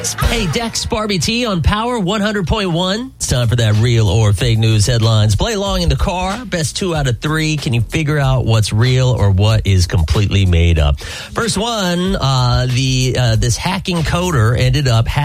Hey, Dex, Barbie T on Power 100.1. It's time for that real or fake news headlines. Play along in the car. Best 2 out of 3. Can you figure out what's real or what is completely made up? First one, this hacking coder ended up